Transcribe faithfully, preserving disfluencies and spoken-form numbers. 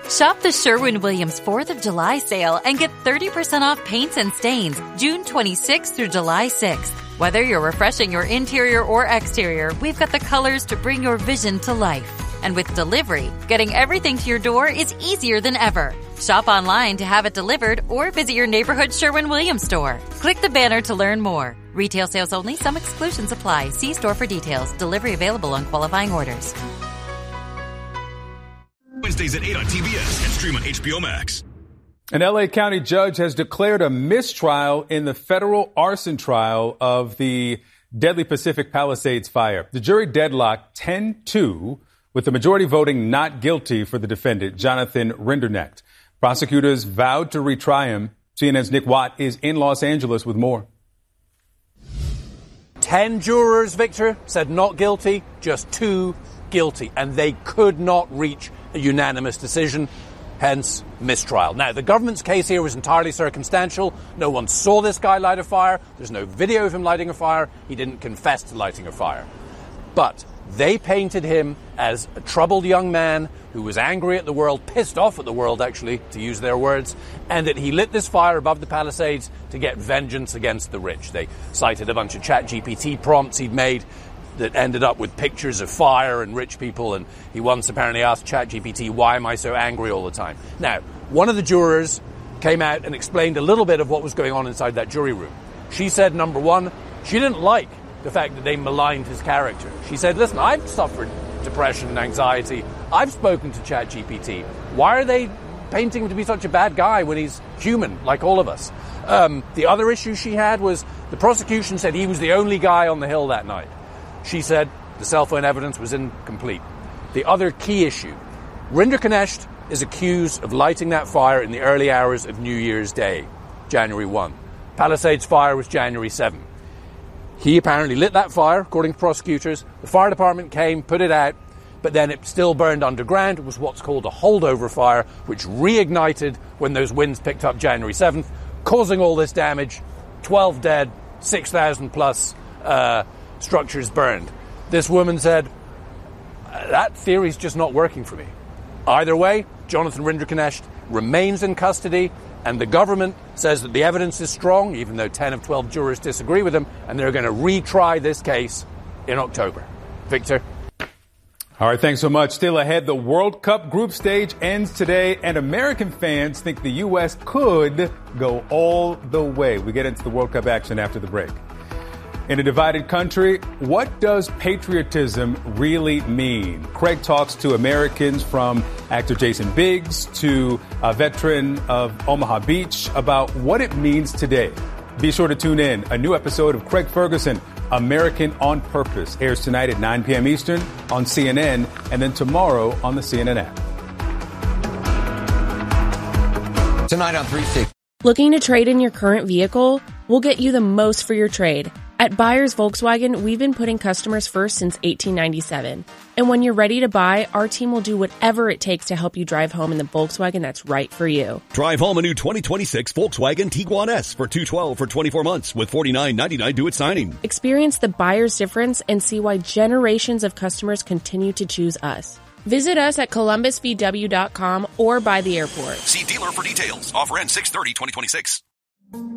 Shop the Sherwin-Williams fourth of July sale and get thirty percent off paints and stains June twenty-sixth through July sixth. Whether you're refreshing your interior or exterior, we've got the colors to bring your vision to life. And with delivery, getting everything to your door is easier than ever. Shop online to have it delivered or visit your neighborhood Sherwin-Williams store. Click the banner to learn more. Retail sales only. Some exclusions apply. See store for details. Delivery available on qualifying orders. Wednesdays at eight on T B S and stream on H B O Max. An L A County judge has declared a mistrial in the federal arson trial of the deadly Pacific Palisades fire. The jury deadlocked ten two, with the majority voting not guilty for the defendant, Jonathan Rinderknecht. Prosecutors vowed to retry him. C N N's Nick Watt is in Los Angeles with more. Ten jurors, Victor, said not guilty, just two guilty, and they could not reach a unanimous decision, hence mistrial. Now, the government's case here was entirely circumstantial. No one saw this guy light a fire. There's no video of him lighting a fire. He didn't confess to lighting a fire. But they painted him as a troubled young man who was angry at the world, pissed off at the world, actually, to use their words, and that he lit this fire above the Palisades to get vengeance against the rich. They cited a bunch of Chat G P T prompts he'd made that ended up with pictures of fire and rich people, and he once apparently asked Chat G P T, why am I so angry all the time? Now, one of the jurors came out and explained a little bit of what was going on inside that jury room. She said, number one, she didn't like the fact that they maligned his character. She said, listen, I've suffered depression and anxiety. I've spoken to Chat G P T. Why are they painting him to be such a bad guy when he's human, like all of us? Um, the other issue she had was the prosecution said he was the only guy on the Hill that night. She said the cell phone evidence was incomplete. The other key issue, Rinderknecht is accused of lighting that fire in the early hours of New Year's Day, January first. Palisades fire was January seventh. He apparently lit that fire, according to prosecutors. The fire department came, put it out, but then it still burned underground. It was what's called a holdover fire, which reignited when those winds picked up January seventh, causing all this damage, twelve dead, six thousand plus uh, structures burned. This woman said, that theory's just not working for me. Either way, Jonathan Rinderknecht remains in custody, and the government says that the evidence is strong, even though ten of twelve jurors disagree with them, and they're going to retry this case in October. Victor? All right, thanks so much. Still ahead, the World Cup group stage ends today, and American fans think the U S could go all the way. We get into the World Cup action after the break. In a divided country, what does patriotism really mean? Craig talks to Americans, from actor Jason Biggs to a veteran of Omaha Beach, about what it means today. Be sure to tune in. A new episode of Craig Ferguson, American on Purpose, airs tonight at nine p.m. Eastern on C N N, and then tomorrow on the C N N app. Tonight on three sixty. Looking to trade in your current vehicle? We'll get you the most for your trade. At Buyers Volkswagen, we've been putting customers first since eighteen ninety-seven. And when you're ready to buy, our team will do whatever it takes to help you drive home in the Volkswagen that's right for you. Drive home a new twenty twenty-six Volkswagen Tiguan S for two hundred twelve dollars for twenty-four months with forty-nine ninety-nine due at signing. Experience the buyer's difference and see why generations of customers continue to choose us. Visit us at columbus v w dot com or by the airport. See dealer for details. Offer ends six thirty twenty twenty-six.